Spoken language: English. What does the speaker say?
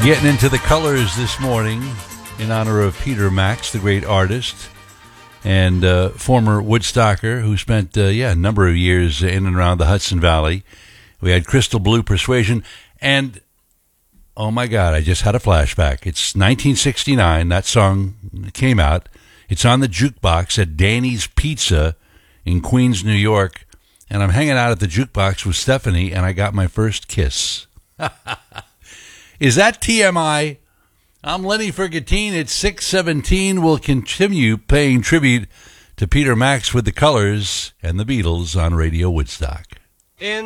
Getting into the colors this morning in honor of Peter Max, the great artist and former Woodstocker who spent a number of years in and around the Hudson Valley. We had Crystal Blue Persuasion, and oh my God, I just had a flashback. It's 1969. That song came out. It's on the jukebox at Danny's Pizza in Queens, New York, and I'm hanging out at the jukebox with Stephanie, and I got my first kiss. Is that TMI? I'm Lenny Fergatine. It's 6:17. We'll continue paying tribute to Peter Max with the Colors and the Beatles on Radio Woodstock.